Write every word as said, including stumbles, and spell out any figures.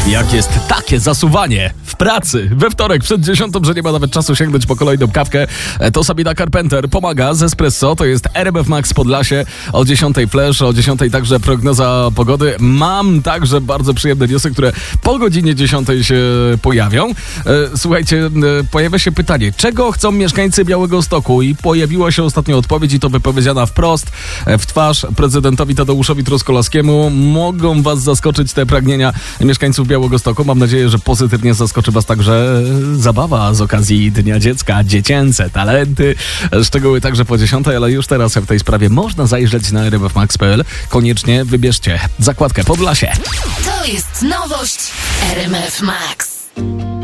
Jak jest takie zasuwanie w pracy we wtorek przed dziesiątą, że nie ma nawet czasu sięgnąć po kolejną kawkę, to Sabina Carpenter pomaga z Espresso. To jest R M F Max Podlasie. O dziesiątej Flash, o dziesiątej także prognoza pogody. Mam także bardzo przyjemne newsy, które po godzinie dziesiątej się pojawią. Słuchajcie, pojawia się pytanie, czego chcą mieszkańcy Białegostoku? I pojawiła się ostatnio odpowiedź, i to wypowiedziana wprost w twarz prezydentowi Tadeuszowi Truskolaskiemu. Mogą was zaskoczyć te pragnienia mieszkańców Białegostoku. Mam nadzieję, że pozytywnie zaskoczy was także zabawa z okazji Dnia Dziecka, dziecięce talenty. Szczegóły także po dziesiątej, ale już teraz w tej sprawie można zajrzeć na r m f max kropka p l. Koniecznie wybierzcie zakładkę Podlasie. To jest nowość R M F Max.